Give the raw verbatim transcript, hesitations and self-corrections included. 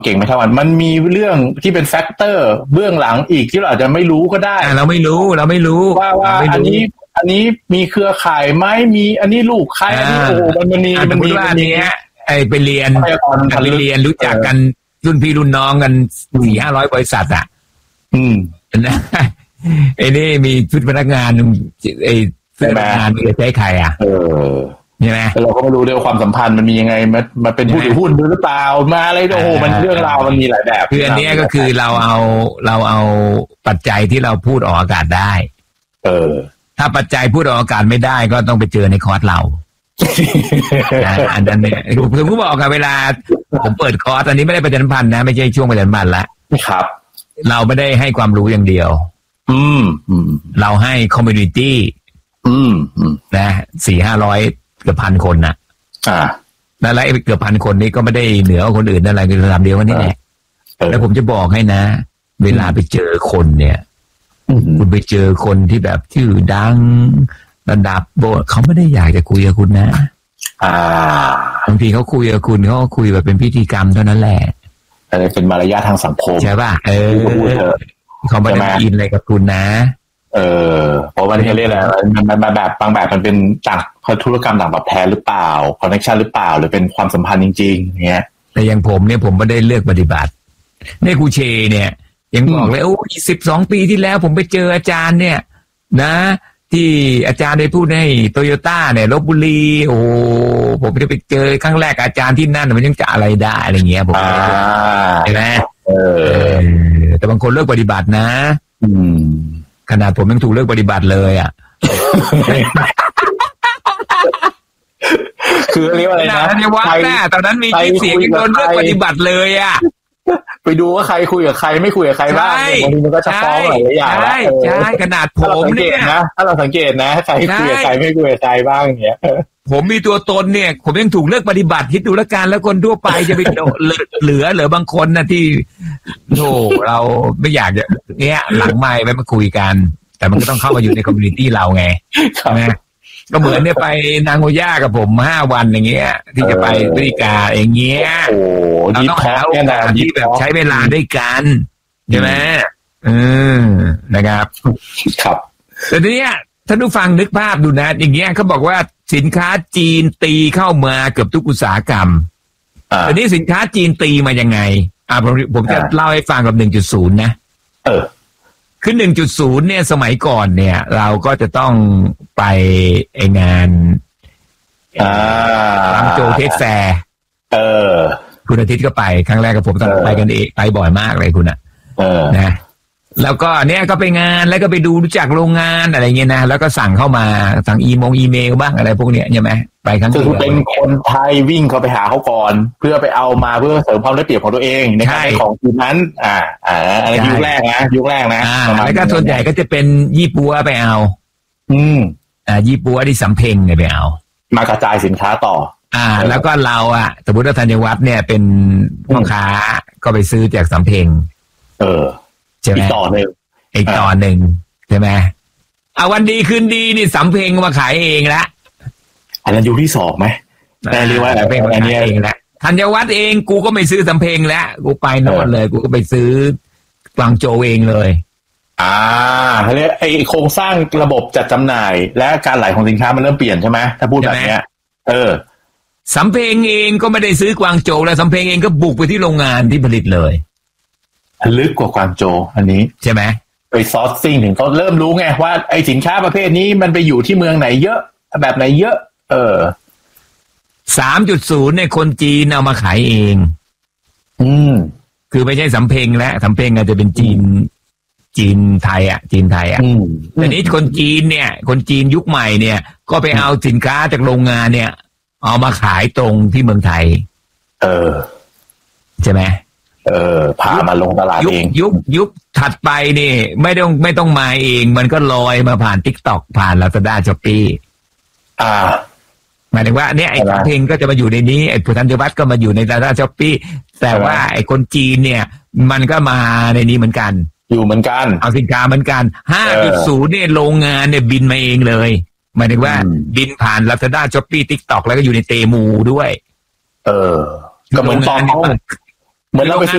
เก่งไม่เท่ากันมันมีเรื่องที่เป็นแฟกเตอร์เบื้องหลังอีกที่เราอาจจะไม่รู้ก็ได้เราไม่รู้เราไม่รู้ว่าว่าอันนี้อันนี้มีเครือข่ายไหมมีอันนี้ลูกใครอันนี้โอ้มันมันมีมันมีมันมีไอไปเรียนไปเรียนรู้จักกันรุ่นพี่รุ่นน้องกันสี่ห้าร้อยบริษัทอ่ะอืมนะไอ้นี่มีชุดพนักงานไอ้พนักงานมีใช้ใครอ่ะเออใช่ไหมเราก็ไม่รู้ด้วยความสัมพันธ์มันมียังไงมันมันเป็นผู้ถือหุ้นหรือเปล่ามาอะไรโอ้โหมันเรื่องราวมันมีหลายแบบคืออันนี้ก็คือเราเอาเราเอาปัจจัยที่เราพูดออกอากาศได้เออถ้าปัจจัยพูดออกอากาศไม่ได้ก็ต้องไปเจอในคอร์สเราอันนั้นเนี่ยผมก็บอกกับเวลาผมเปิดคอร์สอันนี้ไม่ได้ประชาสัมพันธ์นะไม่ใช่ช่วงประชาสัมพันธ์ละครับเราไม่ได้ให้ความรู้อย่างเดียวอืมอืมเราให้คอมมูนิตี้อืมอืมนะสี่ห้าร้อยเกือบพันคนน่ะอ่าแล้วไอ้เกือบพันคนนี้ก็ไม่ได้เหนือกว่าคนอื่นอะไรคือระดับเดียวกันนี่แหละแล้วผมจะบอกให้นะเวลาไปเจอคนเนี่ยคุณไปเจอคนที่แบบชื่อดังระดับโบเขาไม่ได้อยากจะคุยกับคุณนะอ่าบางทีเขาคุยกับคุณเขาคุยแบบเป็นพิธีกรรมเท่านั้นแหละอะไรเป็นมารยาททางสังคมใช่ป่ะเออเขาไม่ได้อินอะไรกับคุณนะเออเพราะว่าที่เขาเรียกอะไรมันมันแบบบางแบบมันเป็นต่างธุรกรรมต่างตอบแทนหรือเปล่าคอนเนคชั่นหรือเปล่าหรือเป็นความสัมพันธ์จริงๆเงี้ยแต่อย่างผมเนี่ยผมไม่ได้เลือกปฏิบัติเนี่ยครูเชเนี่ยยังบอกเลยโอ้สิบสองปีที่แล้วผมไปเจออาจารย์เนี่ยนะที่อาจารย์ได้พูดให้โตโยต้าเนี่ยลพบุรีโอ้ผมได้ไปเจอครั้งแรกอาจารย์ที่นั่นมันยังจะอะไรได้อะไรเงี้ยผมใช่ไหมเออแต่บางคนเลือกปฏิบัตินะอืมขนาดผมยังถูกเลิกปฏิบัติเลยอ่ะคือเรียกว่าอะไรนะใครตอนนั้นมีคลิปเสียงยังโดนเลิกปฏิบัติเลยอ่ะไปดูว่าใครคุยกับใครไม่คุยกับใครบ้างบางทีมันก็จะฟ้องหลายอย่างใช่ใช่ขนาดผมเนี่ยนะถ้าเราสังเกตนะใครคุยกับใครไม่คุยกับใครบ้างอย่างเงี้ยผมมีตัวตนเนี่ยผมยังถูกเลิกปฏิบัติคิดดูแล้วกันแล้วคนทั่วไปจะไปเหลือเหลือบางคนนะที่โธ่เราไม่อยากจะเนี้ยหลังไมค์ไปมาคุยกันแต่มันก็ต้องเข้ามาอยู่ในคอมมูนิตี้เราไงนะก็เหมือนเนี่ยไปนางโอย่ากับผมห้าวันอย่างเงี้ยที่จะไปบริการอย่างเงี้ยเราต้องหาโอกาสที่แบบใช้เวลาด้วยกันใช่ไหมอืมนะครับครับแต่ทีเนี้ยท่านผู้ฟังนึกภาพดูนะอย่างเงี้ยเขาบอกว่าสินค้าจีนตีเข้ามาเกือบทุกอุตสาหกรรมแต่นี้สินค้าจีนตีมายังไงอ่าผมผมจะเล่าให้ฟังกับ หนึ่งจุดศูนย์ นะเออคือ หนึ่งจุดศูนย์ เนี่ยสมัยก่อนเนี่ยเราก็จะต้องไปไองานอ่าหลังโจเทสแฟร์เออคุณอาทิตย์ก็ไปครั้งแรกกับผมตอนไปกันเองไปบ่อยมากเลยคุณอ่ะเออนะแล้วก็เนี่ยก็ไปงานแล้วก็ไปดูรู้จักโรงงานอะไรเงี้ยนะแล้วก็สั่งเข้ามาสั่งอีมงอีเมลบ้างอะไรพวกเนี้ยใช่ไหมไปครั้งคือเป็นคนไทยวิ่งเข้าไปหาเขาก่อนเพื่อไปเอามาเพื่อเสริมความได้เปรียบของตัวเองในการของทีมนั้นอ่าอ่าอะไรยุคแรกนะยุคแรกนะแล้วก็ส่วนใหญ่ก็จะเป็นยี่ปัวไปเอาอืมอ่ายี่ปัวที่สำเพ็งเนี่ยไปเอามากระจายสินค้าต่ออ่าแล้วก็เราอ่ะสมมติว่าธัญวัฒน์เนี่ยเป็นพ่อค้าก็ไปซื้อจากสำเพ็งเออใช่ไหมอีกต่อหนึ่งอีกต่อหนึ่งใช่ไหมเอาวันดีคืนดีนี่สำเพ็งมาขายเองละอันนั้นยุคที่สองไหมแต่เรียกว่าอะไรเป็นอันนี้เองละธัญวัฒน์เองกูก็ไม่ซื้อสำเพ็งแล้วกูไปโน่นเลยกูก็ไปซื้อกวางโจวเองเลยอ่าเขาเรียกไอโครงสร้างระบบจัดจำหน่ายและการไหลของสินค้ามันเริ่มเปลี่ยนใช่ไหมถ้าพูดแบบนี้เออสำเพ็งเองก็ไม่ได้ซื้อกวางโจวแล้วสำเพ็งเองก็บุกไปที่โรงงานที่ผลิตเลยลึกกว่ากวางโจวอันนี้ใช่ไหมไปซอร์ซิ่งถึงเขาเริ่มรู้ไงว่าไอสินค้าประเภทนี้มันไปอยู่ที่เมืองไหนเยอะแบบไหนเยอะเออสามจุดศูนย์ เนี่ยคนจีนเอามาขายเองอืมคือไม่ใช่สำเพ็งแล้วสำเพ็งอาจจะเป็นจีนจีนไทยอ่ะจีนไทยอ่ะแต่นี้คนจีนเนี่ยคนจีนยุคใหม่เนี่ยก็ไปเอาสินค้าจากโรงงานเนี่ยเอามาขายตรงที่เมืองไทยเออใช่ไหมเออพามาลงตลาดเองยุคยุคถัดไปนี่ไม่ต้องไม่ต้องมาเองมันก็ลอยมาผ่าน TikTok ผ่าน Lazada Shopee อ่าหมายถึงว่าเนี่ยไอ้เพลงก็จะมาอยู่ในนี้ไอ้ผู้ธัญวัฒน์ก็มาอยู่ใน Lazada Shopee แต่ว่าไอ้คนจีนเนี่ยมันก็มาในนี้เหมือนกันอยู่เหมือนกันเอาสินค้าเหมือนกัน ห้าจุดศูนย์ เนี่ยโรงงานเนี่ยบินมาเองเลยหมายถึงว่าบินผ่าน Lazada Shopee TikTok แล้วก็อยู่ในเตมูด้วยเออก็เหมือนตอนเหมือนเราไป